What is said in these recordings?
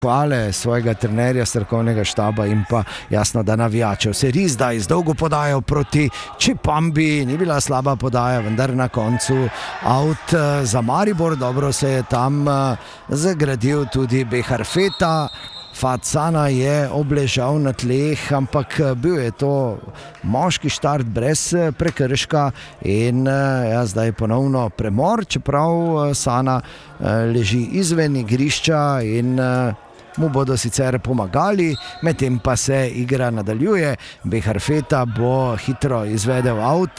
hvale svojega trenerja, strokovnega štaba in pa jasno, da navijačev. Se res zdaj z dolgo podajo proti Čipambi, ni bila slaba podaja, vendar na koncu out za Maribor. Dobro se je tam zagradil tudi Behar Feta. Facana je obležal na tleh, ampak bil je to moški štart brez prekrška in zdaj je ponovno premor, čeprav Sana leži izven igrišča in mu bodo sicer pomagali, medtem pa se igra nadaljuje. Behar Feta bo hitro izvedel out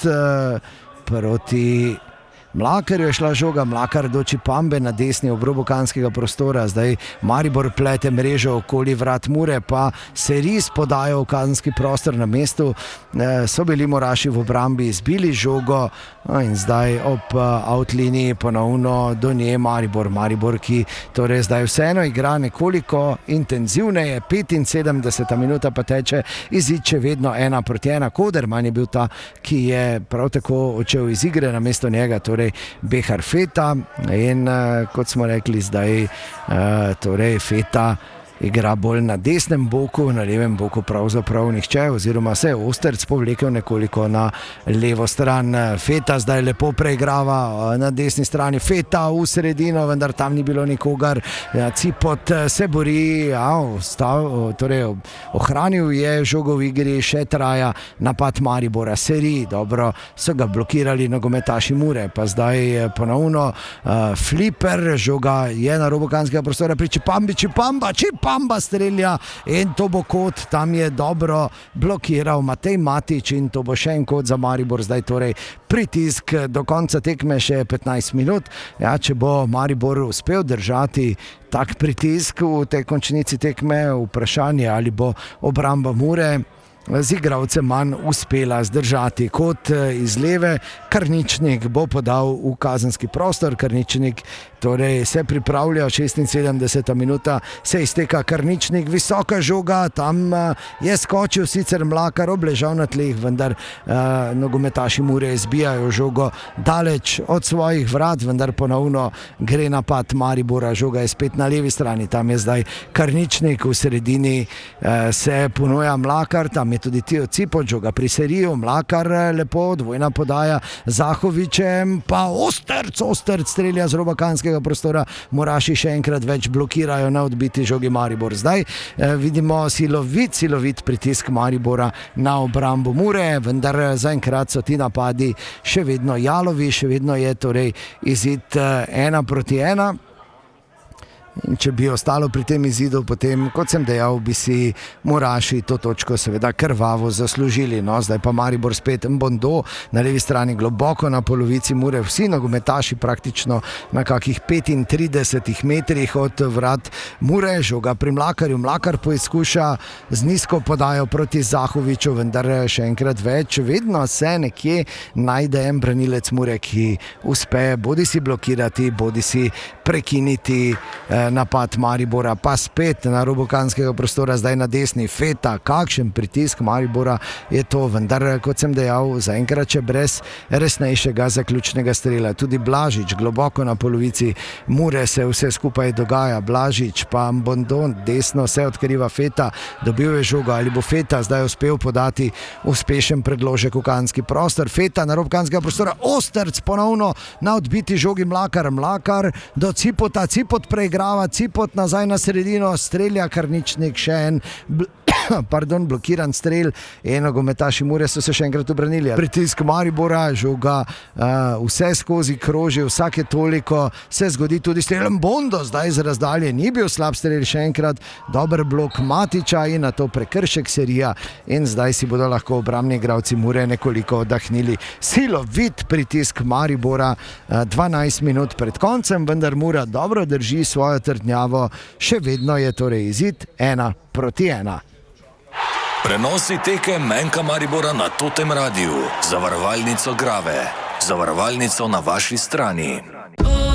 proti Mlakarju, je šla žoga, Mlakar do Čipambe na desni ob robu kazenskega prostora. Zdaj Maribor plete mrežo okoli vrat Mure, pa se res podajo v kazenski prostor na mestu. So bili Moraši v obrambi izbili žogo in zdaj ob outliniji ponovno do nje Maribor, ki torej zdaj vseeno igra nekoliko intenzivneje. 75 minuta pa teče, izid še vedno 1-1. Koderman je bil ta, ki je prav tako odšel iz igre, namesto njega torej Behar Feta in kot smo rekli zdaj torej Feta igra bolj na desnem boku, na levem boku pravzaprav nihče, oziroma se je Osterc povlekel nekoliko na levo stran. Feta zdaj lepo preigrava na desni strani, Feta v sredino, vendar tam ni bilo nikogar. Cipot se bori, torej ohranil je žogo v igri, še traja napad Maribora, Seri, dobro so ga blokirali nogometaši Mure, pa zdaj ponovno fliper, žoga je na robu kazenskega prostora pri Čipambi, Čipamba strelja in to bo kot, tam je dobro blokiral Matej Matič in to bo še en kot za Maribor. Zdaj torej pritisk do konca tekme, še 15 minut. Če bo Maribor uspel držati tak pritisk v tej končnici tekme, vprašanje ali bo obramba Mure z igralcem manj uspela zdržati. Kot iz leve, Karničnik bo podal v kazenski prostor. Karničnik torej se pripravlja, 76. minuta se izteka. Karničnik, visoka žoga, tam je skočil sicer Mlakar, obležal na tleh, vendar nogometaši Mure izbijajo žogo daleč od svojih vrat, vendar ponovno gre napad Maribora, žoga je spet na levi strani, tam je zdaj Karničnik, v sredini se ponuja Mlakar, tam je tudi Tio Cipot, žoga pri Seriju, Mlakar lepo, dvojna podaja Zahovičem, pa Osterc strelja z roba kazenskega prostora. Moraši še enkrat več blokirajo na odbiti žogi Maribor. Zdaj vidimo silovit pritisk Maribora na obrambo Mure, vendar zaenkrat so ti napadi še vedno jalovi, še vedno je torej izid 1-1. In če bi ostalo pri tem izidu, potem, kot sem dejal, bi si Moraši to točko seveda krvavo zaslužili. Zdaj pa Maribor spet, Mbondo na levi strani, globoko na polovici Mure, vsi nogometaši praktično na kakih 35 metrih od vrat Mure, žoga pri Mlakarju, Mlakar poizkuša z nizko podajo proti Zahoviču, vendar še enkrat več, vedno se nekje najde en branilec Mure, ki uspe bodi si blokirati, bodi si prekiniti napad Maribora. Pa spet na robu kazenskega prostora, zdaj na desni Feta, kakšen pritisk Maribora je to, vendar kot sem dejal, zaenkrat še brez resnejšega zaključnega strela. Tudi Blažič globoko na polovici Mure se vse skupaj dogaja, Blažič pa Mbondon desno se odkriva Feta, dobil je žogo, ali bo Feta zdaj uspel podati uspešen predložek v kazenski prostor. Feta na robu kazenskega prostora, Osterc ponovno na odbiti žogi Mlakar do Cipota, Cipot preigrava, Cipot nazaj na sredino, strelja Karničnik, še en blokiran strel in nogometaši Mure so se še enkrat obranili. Pritisk Maribora, žoga vse skozi kroži, vsake toliko se zgodi tudi strel. Mbondo zdaj z razdalje ni bil slab strel, še enkrat dober blok Matiča in na to prekršek Serija in zdaj si bodo lahko obrambni igralci Mure nekoliko oddahnili. Silovit pritisk Maribora 12 minut pred koncem, vendar Mura dobro drži svojo trdnjavo, še vedno je torej izid 1-1. Prenosi tekem Menka Maribora na Totem Radiu, zavarovalnico Grave, zavarovalnico na vaši strani.